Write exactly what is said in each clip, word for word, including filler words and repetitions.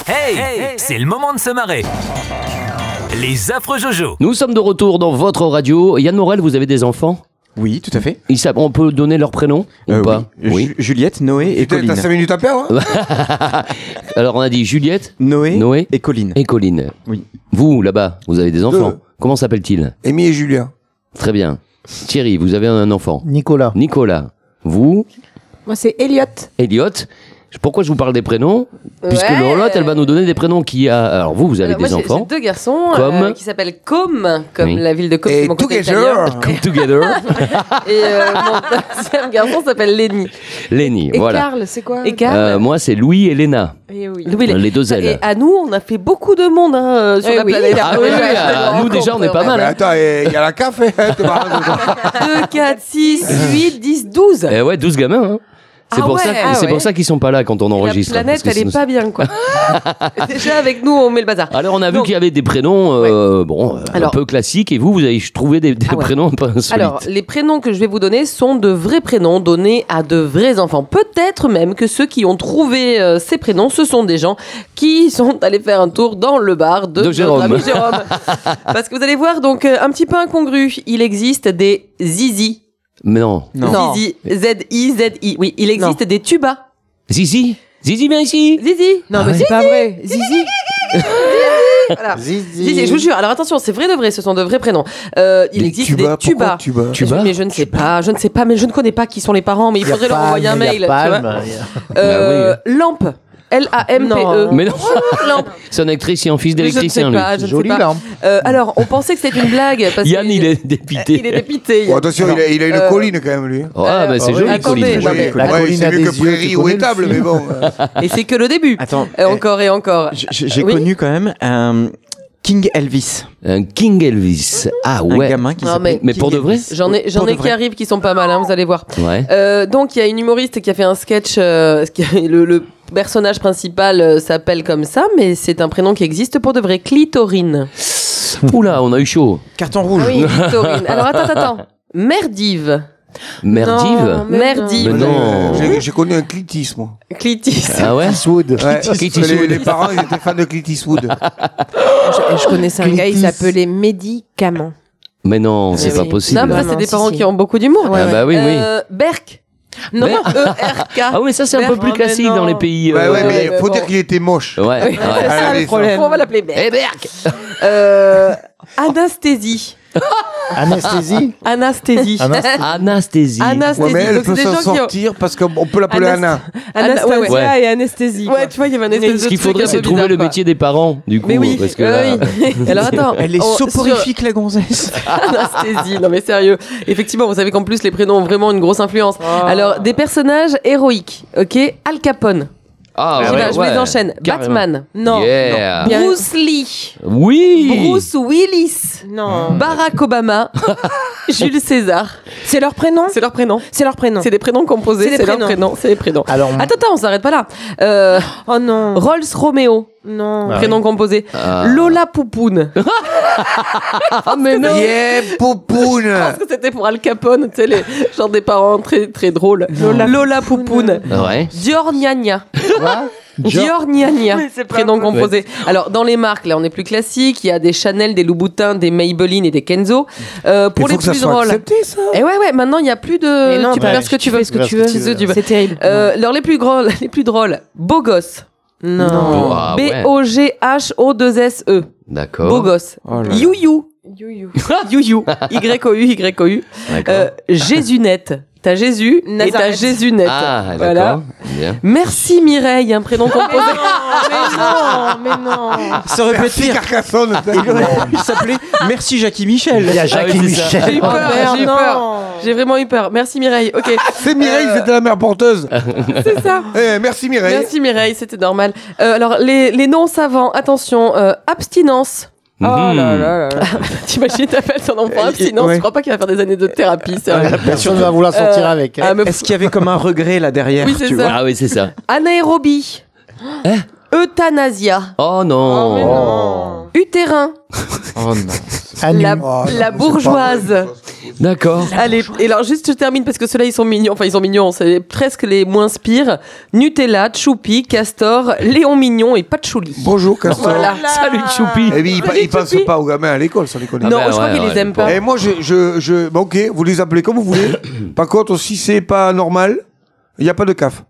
Hey, hey, c'est le moment de se marrer. Les affreux Jojo. Nous sommes de retour dans votre radio. Yann Morel, vous avez des enfants ? Oui, tout à fait. Ils savent, on peut donner leur prénom Euh, ou pas ? oui. Ju- Juliette, Noé et T'as Colline. t'as cinq minutes à perdre hein Alors on a dit Juliette, Noé, Noé et Colline. et Colline. Oui. Vous, là-bas, vous avez des enfants. Deux. Comment s'appellent-ils ? Amy et Julien. Très bien. Thierry, vous avez un enfant. Nicolas. Nicolas. Vous, Moi, c'est Elliot. Elliot. Pourquoi je vous parle des prénoms ? Puisque Ouais. Lolotte, elle va nous donner des prénoms qui a. Alors vous, vous avez Alors, moi, des j'ai- enfants. J'ai deux garçons Comme euh, qui s'appellent Com, comme Oui. la ville de Com, Et c'est mon côté Together. italien. Come together. Et euh, mon deuxième garçon s'appelle Lenny. Lenny, Et voilà. Karl, c'est quoi Et Karl. Euh, moi, c'est Louis et Léna. Eh oui. Louis, Les deux ailes. Et à nous, on a fait beaucoup de monde hein, euh, sur Eh la oui. planète. Ah oui, oui, ah, nous, déjà, on est pas mal, Mais hein. attends, il y a la café. Hein, t'es marrant, toi. deux, quatre, six, huit, dix, douze. Eh ouais, douze gamins, hein. C'est Ah pour, ouais, ça, que- ah c'est ouais. pour ça qu'ils sont pas là quand on enregistre. La planète, parce que elle est sinon- pas bien, quoi. Déjà, avec nous, on met le bazar. Alors, on a vu Donc- qu'il y avait des prénoms, euh, bon, euh, Alors- un peu classiques, et vous, vous avez trouvé des, des Ah ouais. prénoms un peu insolites. Alors, les prénoms que je vais vous donner sont de vrais prénoms donnés à de vrais enfants. Peut-être même que ceux qui ont trouvé euh, ces prénoms, ce sont des gens qui sont allés faire un tour dans le bar de, De notre Jérôme. ami Jérôme. Parce que vous allez voir, donc, euh, un petit peu incongru, il existe des zizi. Mais non. Non. Zizi, Z I Z I. Oui, il existe des tubas. Zizi Zizi, viens ici. Zizi. Non, mais c'est pas vrai. Zizi. Voilà. Zizi. Zizi, je vous jure. Alors attention, c'est vrai de vrai, ce sont de vrais prénoms. Euh, il Des existe tubas, des tubas. pourquoi tubas Tuba Mais je ne sais pas, je ne sais pas, mais je ne connais pas qui sont les parents, mais il Y a faudrait leur Palme, envoyer un y a mail. tu vois. Palme, y a- Euh, Lampe. L A M P E. Non. Mais non, Lampe. c'est un électricien, fils Je ne sais d'électricien, lui. pas, je ne sais Jolie pas. lampe. Euh, alors, on pensait que c'était une blague. Parce Yann, que- il est dépité. Il est dépité. Bon, attention, il a, il a une Euh, colline quand même, lui. Oh, ah, bah, c'est Euh, joli, attendez, Colline. non, Oui, mais- La ouais, colline c'est a mieux des que yeux, prairie tu ou connais le étable, film. mais bon. euh, Et c'est que le début. Attends, Et encore et encore. j- j- j'ai Oui. connu quand même un King Elvis. Un King Elvis. Ah Un ouais. gamin qui Non, s'appelle mais- Mais King pour de vrai Elvis. J'en ai, j'en Pour de ai qui vrai. arrivent qui sont pas mal, hein, vous allez voir. Ouais. Euh, donc il y a une humoriste qui a fait un sketch. euh, qui a- le, le personnage principal euh, s'appelle comme ça, mais c'est un prénom qui existe pour de vrai. Clitorine. Oula, on a eu chaud. Carton rouge. Ah oui, Clitorine. Alors attends, attends, attends. Merdive. Merdive. Non, mais Merdive. Mais non. J'ai j'ai connu un Clitis, moi. Clitis. Ah ouais Eastwood. Ouais, Clint parce que Eastwood. les, les parents, ils étaient fans de Clint Eastwood. Je, je connaissais un gars, il Clitis. s'appelait Médicament. Mais non, c'est Oui. pas possible. Non, mais ça, Vraiment, c'est des si, parents si. qui ont beaucoup d'humour. Ah bah oui, oui. Euh, Berk. Non, Mais- E R K. Ah oui, mais ça, c'est un peu Berk. plus Oh, mais classique non. dans les pays. Ouais, euh, ouais, mais ouais, faut bon. dire qu'il était moche. Ouais, ouais. C'est ça Allez, le problème. ça. On va l'appeler Berk. Eh, Berk. Euh, Anasthésie. Anesthésie. Anasthésie. Anasthésie. Anasthésie. Anasthésie. Ouais, mais elle Donc, peut c'est des s'en gens qui ont- sortir parce qu'on on peut l'appeler Anast- Anna. Ana- ouais, ouais. Ouais. et anesthésie. Ouais, tu vois, il y avait un espèce de Ce qu'il truc faudrait, un c'est peu trouver bizarre, le quoi. métier des parents, du coup. Mais oui, Parce que euh, là- oui. Alors attends, Elle est on- soporifique, la gonzesse. sur- Anasthésie, non mais sérieux. Effectivement, vous savez qu'en plus les prénoms ont vraiment une grosse influence. Alors, des personnages héroïques, ok. Al Capone. Ah, J'y ouais, vais, je vous ouais. les enchaîne. Carrément. Batman. Non. Yeah. Bien- Bruce Lee. Oui. Bruce Willis. Non. Barack Obama. Jules César. C'est leur prénom C'est leur prénom. C'est leur prénom. C'est des prénoms composés. C'est des C'est leurs prénoms. prénoms. C'est des prénoms. Alors, Attends, attends, on s'arrête pas là. Euh, Oh non. Rolls Romeo. Non. Ah Prénom composé. Ah. Lola Poupoune. Ah mais non. Yeah, Poupoune. Je pense que c'était pour Al Capone, tu sais, les genre des parents très très drôles. Lola, Lola Poupoune. Ouais. Dior Gna Gna. quoi Dior Gna Gna. Mais c'est pas Prénom vrai. composé. Alors dans les marques, là on est plus classique. Il y a des Chanel, des Louboutin, des Maybelline et des Kenzo. Euh, pour Il les faut que ça plus soit drôles. accepté, ça. Et ouais ouais, maintenant il y a plus de. Mais non, tu peux ouais, faire ce que tu veux. fais ce que tu veux. C'est du- C'est terrible. Euh, alors les plus grands, les plus drôles. Beau gosse. Non. Oh, ah, ouais. B O G H O deux S E. D'accord. Beau gosse. Oh là là. You you. You, you. You you. Y O U Y O U. D'accord. Euh, Jésunette. T'as Jésus et t'as Nazareth. Jésunette. Ah, Voilà. d'accord. Bien. Merci Mireille, un prénom composé. Mais non, mais non. Ça aurait pu être Merci pire. Carcassonne. Il aurait pu s'appeler Merci Jackie Michel. Il y a Jacques Ah et oui, c'est ça. J'ai Michel. eu peur, merde, j'ai eu non. peur. J'ai vraiment eu peur. Merci Mireille. Ok, C'est Mireille, c'était la mère porteuse. c'est ça. Eh, merci Mireille. Merci Mireille, c'était normal. Euh, alors les, les noms savants, attention, euh, abstinence. Oh là là là. T'imagines, t'appelles ton enfant Euh, abstinence. ouais. Je crois pas qu'il va faire des années de thérapie. sérieux. Personne ne va vouloir sortir Euh, avec. hein. Ah, me- Est-ce qu'il y avait comme un regret là derrière Oui, c'est tu ça. vois Ah oui, c'est ça. Anaérobie. Hein Euthanasia. Oh non. mais non. Utérin. Oh non. Anu. La, Oh, non, la c'est bourgeoise. pas vrai. D'accord. Allez, et alors juste je termine parce que ceux-là ils sont mignons, enfin ils sont mignons, c'est presque les moins spires. Nutella, Choupi, Castor, Léon Mignon et Patchouli. Bonjour, Castor. Voilà. Salut Choupi. Et puis, il, pa- il pense Choupi. pas aux gamins à l'école, sans déconner. Non, bah je crois ouais, qu'ils les ouais, aiment pas. Et moi, je, je, je, bon, ok, vous les appelez comme vous voulez. Par contre, si c'est pas normal, il n'y a pas de C A F.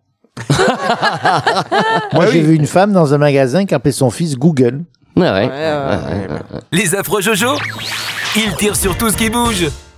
Moi, Ah j'ai oui. vu une femme dans un magasin qui appelait son fils Google. Ouais, ouais. Ouais, ouais. Les affreux Jojo, ils tirent sur tout ce qui bouge.